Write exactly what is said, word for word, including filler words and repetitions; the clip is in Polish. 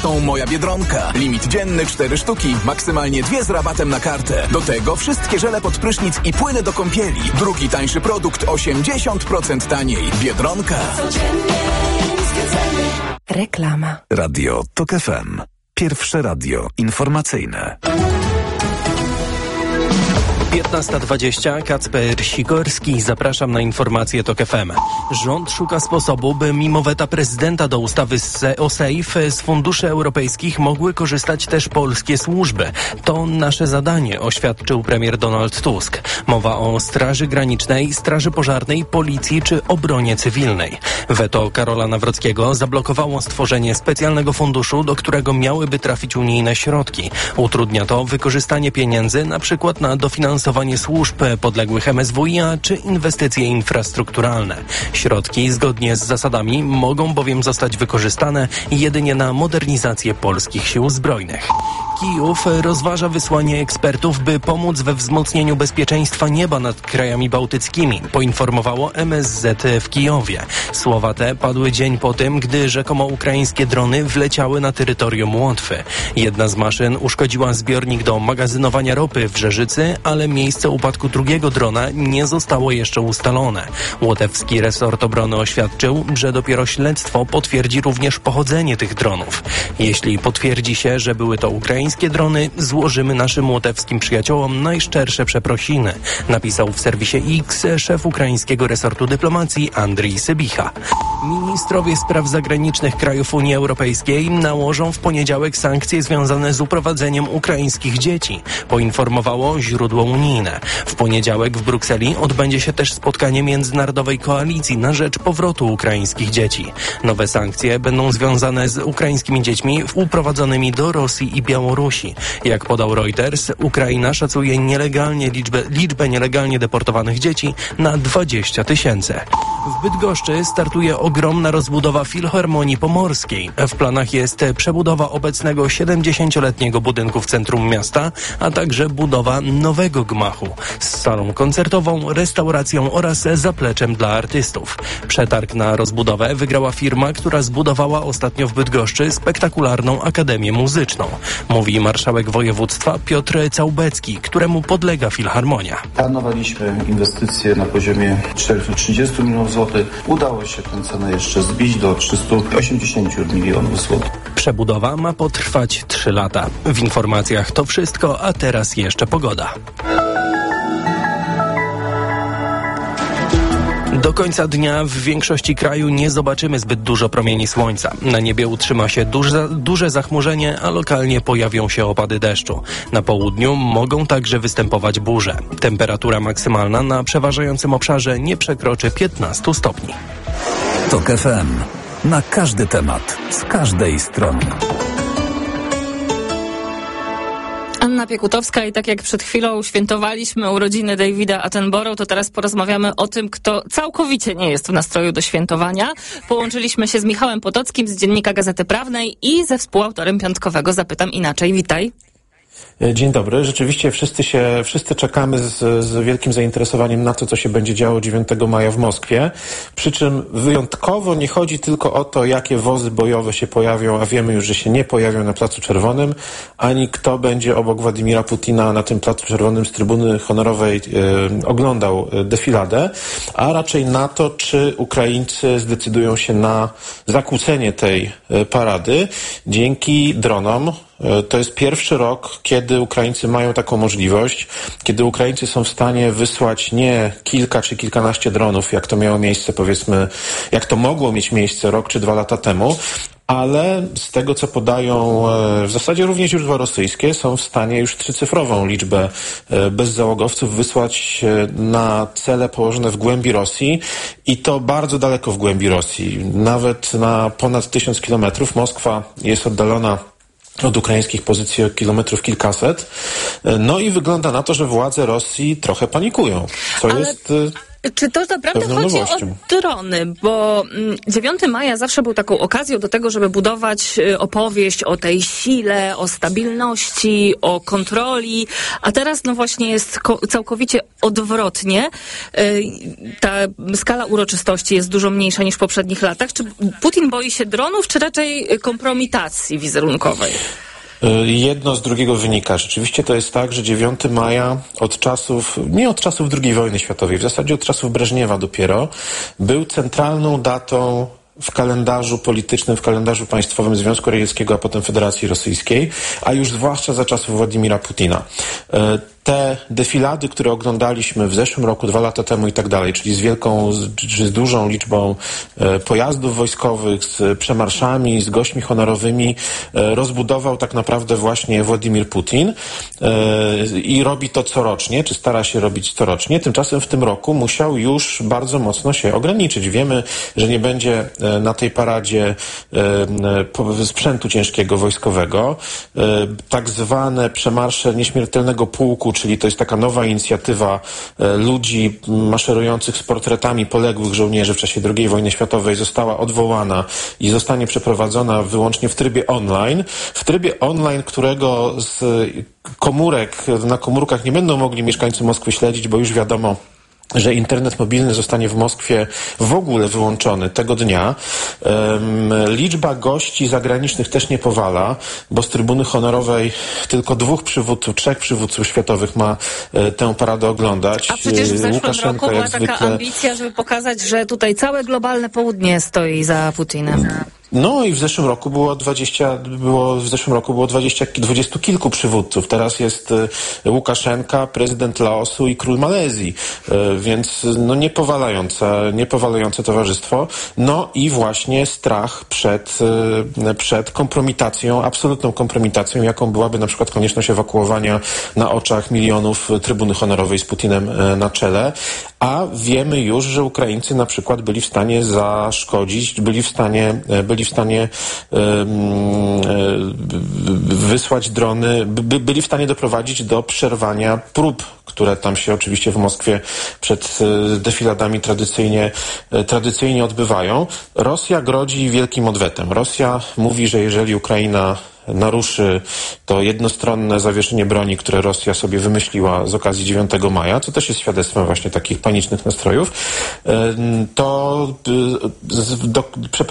kartą Moja Biedronka. Limit dzienny cztery sztuki, maksymalnie dwie z rabatem na kartę. Do tego wszystkie żele pod prysznic i płyny do kąpieli. Drugi tańszy produkt osiemdziesiąt procent taniej. Biedronka. Reklama. Radio Tok F M. Pierwsze radio informacyjne. piętnasta dwadzieścia, Kacper Sikorski. Zapraszam na informacje Tok F M. Rząd szuka sposobu, by mimo weta prezydenta do ustawy o Sejf z funduszy europejskich mogły korzystać też polskie służby. To nasze zadanie, oświadczył premier Donald Tusk. Mowa o Straży Granicznej, Straży Pożarnej, Policji czy obronie cywilnej. Weto Karola Nawrockiego zablokowało stworzenie specjalnego funduszu, do którego miałyby trafić unijne środki. Utrudnia to wykorzystanie pieniędzy na przykład na dofinansowanie służb podległych M S W i a czy inwestycje infrastrukturalne. Środki zgodnie z zasadami mogą bowiem zostać wykorzystane jedynie na modernizację polskich sił zbrojnych. Kijów rozważa wysłanie ekspertów, by pomóc we wzmocnieniu bezpieczeństwa nieba nad krajami bałtyckimi, poinformowało M S Z w Kijowie. Słowa te padły dzień po tym, gdy rzekomo ukraińskie drony wleciały na terytorium Łotwy. Jedna z maszyn uszkodziła zbiornik do magazynowania ropy w Rzeżycy, ale miejsce upadku drugiego drona nie zostało jeszcze ustalone. Łotewski resort obrony oświadczył, że dopiero śledztwo potwierdzi również pochodzenie tych dronów. Jeśli potwierdzi się, że były to ukraińskie drony, złożymy naszym łotewskim przyjaciołom najszczersze przeprosiny, napisał w serwisie X szef ukraińskiego resortu dyplomacji Andrii Sybicha. Ministrowie spraw zagranicznych krajów Unii Europejskiej nałożą w poniedziałek sankcje związane z uprowadzeniem ukraińskich dzieci, poinformowało źródło unijne. W poniedziałek w Brukseli odbędzie się też spotkanie Międzynarodowej Koalicji na rzecz powrotu ukraińskich dzieci. Nowe sankcje będą związane z ukraińskimi dziećmi uprowadzonymi do Rosji i Białorusi. Jak podał Reuters, Ukraina szacuje nielegalnie liczbę, liczbę nielegalnie deportowanych dzieci na dwadzieścia tysięcy. W Bydgoszczy startuje ogromna rozbudowa Filharmonii Pomorskiej. W planach jest przebudowa obecnego siedemdziesięcioletniego budynku w centrum miasta, a także budowa nowego gmachu z salą koncertową, restauracją oraz zapleczem dla artystów. Przetarg na rozbudowę wygrała firma, która zbudowała ostatnio w Bydgoszczy spektakularną Akademię Muzyczną. Mówi marszałek województwa Piotr Całbecki, któremu podlega Filharmonia. Planowaliśmy inwestycje na poziomie czterysta trzydzieści milionów złotych. Udało się tę cenę jeszcze zbić do trzysta osiemdziesiąt milionów złotych. Przebudowa ma potrwać trzy lata. W informacjach to wszystko, a teraz jeszcze pogoda. Do końca dnia w większości kraju nie zobaczymy zbyt dużo promieni słońca. Na niebie utrzyma się duże, duże zachmurzenie, a lokalnie pojawią się opady deszczu. Na południu mogą także występować burze. Temperatura maksymalna na przeważającym obszarze nie przekroczy piętnaście stopni. Tok F M. Na każdy temat, z każdej strony. Anna Piekutowska i tak jak przed chwilą świętowaliśmy urodziny Davida Attenborough, to teraz porozmawiamy o tym, kto całkowicie nie jest w nastroju do świętowania. Połączyliśmy się z Michałem Potockim z Dziennika Gazety Prawnej i ze współautorem Piątkowego Zapytam Inaczej. Witaj. Dzień dobry. Rzeczywiście wszyscy się, wszyscy czekamy z, z wielkim zainteresowaniem na to, co się będzie działo dziewiątego maja w Moskwie. Przy czym wyjątkowo nie chodzi tylko o to, jakie wozy bojowe się pojawią, a wiemy już, że się nie pojawią na Placu Czerwonym, ani kto będzie obok Władimira Putina na tym Placu Czerwonym z trybuny honorowej e, oglądał defiladę, a raczej na to, czy Ukraińcy zdecydują się na zakłócenie tej e, parady dzięki dronom. To jest pierwszy rok, kiedy Ukraińcy mają taką możliwość, kiedy Ukraińcy są w stanie wysłać nie kilka czy kilkanaście dronów, jak to miało miejsce, powiedzmy, jak to mogło mieć miejsce rok czy dwa lata temu, ale z tego, co podają w zasadzie również źródła rosyjskie, są w stanie już trzycyfrową liczbę bezzałogowców wysłać na cele położone w głębi Rosji i to bardzo daleko w głębi Rosji. Nawet na ponad tysiąc kilometrów. Moskwa jest oddalona od ukraińskich pozycji o kilometrów kilkaset. No i wygląda na to, że władze Rosji trochę panikują, co Ale... jest Czy to naprawdę pewną chodzi nowością. o drony? Bo dziewiątego maja zawsze był taką okazją do tego, żeby budować opowieść o tej sile, o stabilności, o kontroli, a teraz no właśnie jest ko- całkowicie odwrotnie. Ta skala uroczystości jest dużo mniejsza niż w poprzednich latach. Czy Putin boi się dronów, czy raczej kompromitacji wizerunkowej? Jedno z drugiego wynika. Rzeczywiście to jest tak, że dziewiątego maja od czasów, nie od czasów drugiej wojny światowej, w zasadzie od czasów Breżniewa dopiero, był centralną datą w kalendarzu politycznym, w kalendarzu państwowym Związku Radzieckiego, a potem Federacji Rosyjskiej, a już zwłaszcza za czasów Władimira Putina. Te defilady, które oglądaliśmy w zeszłym roku, dwa lata temu i tak dalej, czyli z wielką, czy z dużą liczbą e, pojazdów wojskowych, z przemarszami, z gośćmi honorowymi, e, rozbudował tak naprawdę właśnie Władimir Putin e, i robi to corocznie, czy stara się robić corocznie. Tymczasem w tym roku musiał już bardzo mocno się ograniczyć. Wiemy, że nie będzie e, na tej paradzie e, sprzętu ciężkiego wojskowego. E, tak zwane przemarsze nieśmiertelnego pułku, czyli to jest taka nowa inicjatywa e, ludzi maszerujących z portretami poległych żołnierzy w czasie drugiej wojny światowej, została odwołana i zostanie przeprowadzona wyłącznie w trybie online. W trybie online, którego z komórek, na komórkach nie będą mogli mieszkańcy Moskwy śledzić, bo już wiadomo, że internet mobilny zostanie w Moskwie w ogóle wyłączony tego dnia. Um, liczba gości zagranicznych też nie powala, bo z trybuny honorowej tylko dwóch przywódców, trzech przywódców światowych ma e, tę paradę oglądać. A przecież w zeszłym Łukaszenka, roku była jak taka zwykle... ambicja, żeby pokazać, że tutaj całe globalne południe stoi za Putinem. No i w zeszłym roku było dwadzieścia, było, w zeszłym roku było dwadzieścia, dwudziestu kilku przywódców. Teraz jest Łukaszenka, prezydent Laosu i król Malezji. Więc no niepowalające, niepowalające towarzystwo. No i właśnie strach przed, przed kompromitacją, absolutną kompromitacją, jaką byłaby na przykład konieczność ewakuowania na oczach milionów trybuny honorowej z Putinem na czele. A wiemy już, że Ukraińcy na przykład byli w stanie zaszkodzić, byli w stanie, byli w stanie um, wysłać drony, by, byli w stanie doprowadzić do przerwania prób, które tam się oczywiście w Moskwie przed defiladami tradycyjnie, tradycyjnie odbywają. Rosja grodzi wielkim odwetem. Rosja mówi, że jeżeli Ukraina naruszy to jednostronne zawieszenie broni, które Rosja sobie wymyśliła z okazji dziewiątego maja, co też jest świadectwem właśnie takich panicznych nastrojów, to do,